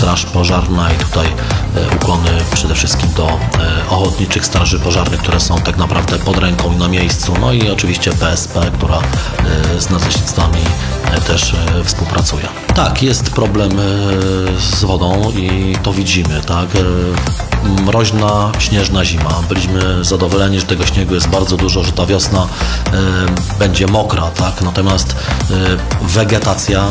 straż pożarna i tutaj ukłony przede wszystkim do ochotniczych straży pożarnych, które są tak naprawdę pod ręką i na miejscu, no i oczywiście PSP, która z nadleśnictwami też współpracuje. Tak, jest problem z wodą i to widzimy, tak. Mroźna, śnieżna zima. Byliśmy zadowoleni, że tego śniegu jest bardzo dużo, że ta wiosna będzie mokra, tak. Natomiast wegetacja,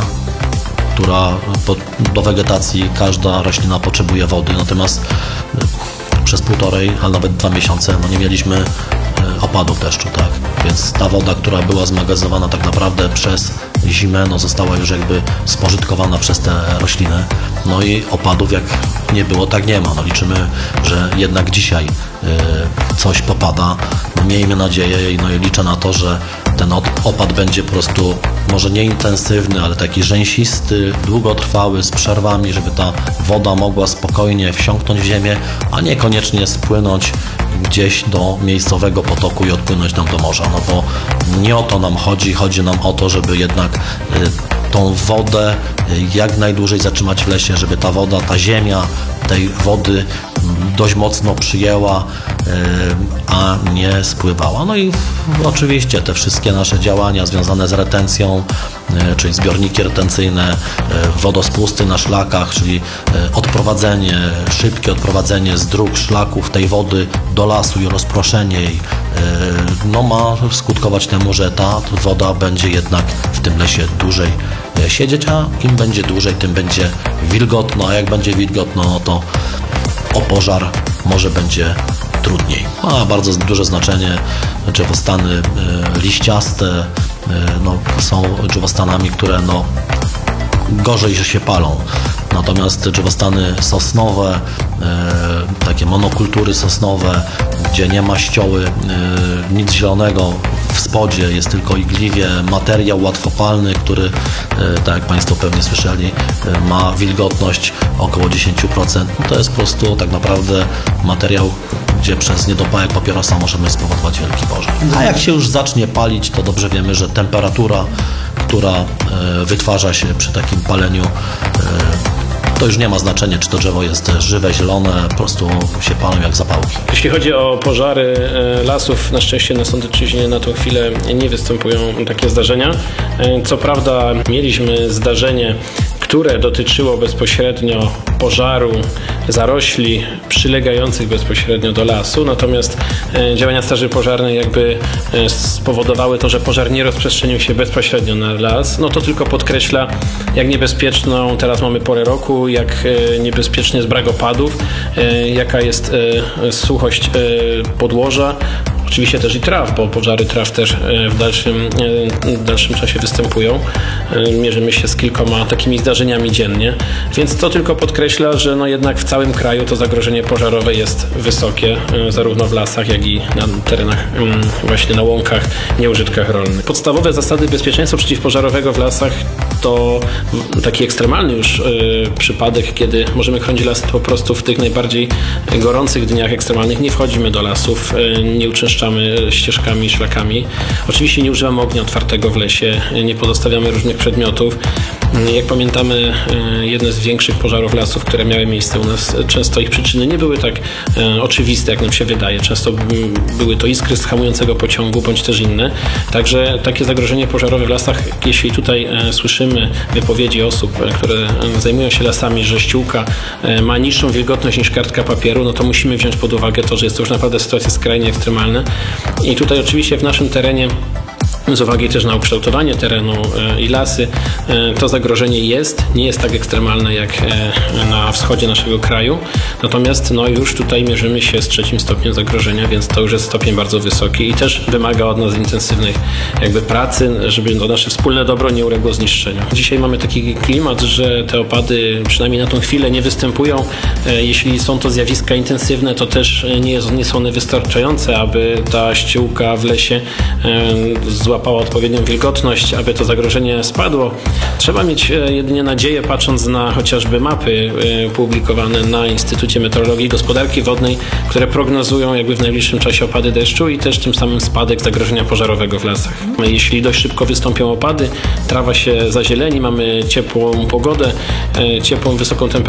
do wegetacji każda roślina potrzebuje wody, natomiast przez 1,5, ale nawet 2 miesiące nie mieliśmy opadów deszczu, tak? Więc ta woda, która była zmagazynowana tak naprawdę przez zimę, została już jakby spożytkowana przez te rośliny. No i opadów jak nie było, tak nie ma. Liczymy, że jednak dzisiaj coś popada. Miejmy nadzieję i liczę na to, że ten opad będzie po prostu może nie intensywny, ale taki rzęsisty, długotrwały, z przerwami, żeby ta woda mogła spokojnie wsiąknąć w ziemię, a niekoniecznie spłynąć gdzieś do miejscowego potoku i odpłynąć nam do morza. Bo nie o to nam chodzi. Chodzi nam o to, żeby jednak tą wodę jak najdłużej zatrzymać w lesie, żeby ta woda, ta ziemia tej wody dość mocno przyjęła, a nie spływała. No i oczywiście te wszystkie nasze działania związane z retencją, czyli zbiorniki retencyjne, wodospusty na szlakach, czyli szybkie odprowadzenie z dróg, szlaków tej wody do lasu i rozproszenie jej, ma skutkować temu, że ta woda będzie jednak w tym lesie dłużej siedzieć, a im będzie dłużej, tym będzie wilgotno, a jak będzie wilgotno, to o pożar może będzie trudniej. Ma bardzo duże znaczenie drzewostany liściaste, są drzewostami, które gorzej się palą. Natomiast drzewostany sosnowe, takie monokultury sosnowe, gdzie nie ma ścioły, nic zielonego w spodzie, jest tylko igliwie, materiał łatwopalny, który, tak jak Państwo pewnie słyszeli, ma wilgotność około 10%. To jest po prostu tak naprawdę materiał, gdzie przez niedopałek papierosa możemy spowodować wielki pożar. A jak się już zacznie palić, to dobrze wiemy, że temperatura, która wytwarza się przy takim paleniu, to już nie ma znaczenia, czy to drzewo jest żywe, zielone, po prostu się palą jak zapałki. Jeśli chodzi o pożary lasów, na szczęście na Sądecczyźnie na tą chwilę nie występują takie zdarzenia. Co prawda mieliśmy zdarzenie, które dotyczyło bezpośrednio pożaru zarośli przylegających bezpośrednio do lasu, natomiast działania straży pożarnej spowodowały to, że pożar nie rozprzestrzenił się bezpośrednio na las. To tylko podkreśla, jak niebezpieczną teraz mamy porę roku, jak niebezpiecznie jest brak opadów, jaka jest suchość podłoża. Oczywiście też i traw, bo pożary traw też w dalszym czasie występują. Mierzymy się z kilkoma takimi zdarzeniami dziennie, więc to tylko podkreśla, że jednak w całym kraju to zagrożenie pożarowe jest wysokie, zarówno w lasach, jak i na terenach, właśnie na łąkach, nieużytkach rolnych. Podstawowe zasady bezpieczeństwa przeciwpożarowego w lasach to taki ekstremalny już przypadek, kiedy możemy chronić las, to po prostu w tych najbardziej gorących dniach ekstremalnych nie wchodzimy do lasów, nie uczęszczamy ścieżkami, szlakami. Oczywiście nie używamy ognia otwartego w lesie, nie pozostawiamy różnych przedmiotów. Jak pamiętamy, jedne z większych pożarów lasów, które miały miejsce u nas, często ich przyczyny nie były tak oczywiste, jak nam się wydaje. Często były to iskry z hamującego pociągu, bądź też inne. Także takie zagrożenie pożarowe w lasach, jeśli tutaj słyszymy wypowiedzi osób, które zajmują się lasami, że ściółka ma niższą wilgotność niż kartka papieru, to musimy wziąć pod uwagę to, że jest to już naprawdę sytuacja skrajnie ekstremalna. I tutaj oczywiście w naszym terenie, z uwagi też na ukształtowanie terenu i lasy, to zagrożenie nie jest tak ekstremalne jak na wschodzie naszego kraju. Natomiast już tutaj mierzymy się z 3. stopniem zagrożenia, więc to już jest stopień bardzo wysoki i też wymaga od nas intensywnej pracy, żeby to nasze wspólne dobro nie uległo zniszczeniu. Dzisiaj mamy taki klimat, że te opady przynajmniej na tą chwilę nie występują. Jeśli są to zjawiska intensywne, to też nie są one wystarczające, aby ta ściółka w lesie złapała odpowiednią wilgotność, aby to zagrożenie spadło. Trzeba mieć jedynie nadzieję, patrząc na chociażby mapy publikowane na Instytucie Meteorologii i Gospodarki Wodnej, które prognozują w najbliższym czasie opady deszczu i też tym samym spadek zagrożenia pożarowego w lasach. Jeśli dość szybko wystąpią opady, trawa się zazieleni, mamy ciepłą pogodę, ciepłą, wysoką temperaturę,